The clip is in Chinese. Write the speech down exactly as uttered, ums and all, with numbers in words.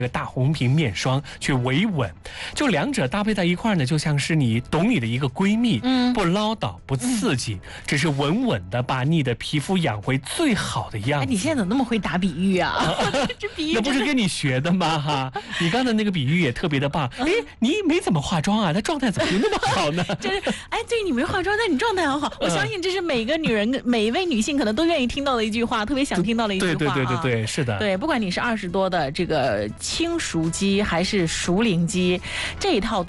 个大红瓶面霜去维稳，就两者搭配在一块呢，就像是你懂你的一个闺蜜，嗯，不唠叨，不刺激，嗯、只是稳稳的把你的皮肤养回最好的样子。 哎，你现在怎么那么会打比喻啊？这比喻那不是跟你学的吗？哈，你刚才那个比喻也特别的棒。哎、嗯，你没怎么化妆啊，那状态怎么就那么好呢？ 就是，哎，对你没化妆，但你状态好好。我相信这是每个女人、每一位女性可能都愿意听到的一句话，特别想听到的一句话、啊。 对对对对对，是的。 对，不管你是二十多的这个轻熟肌还是熟龄肌，这一套。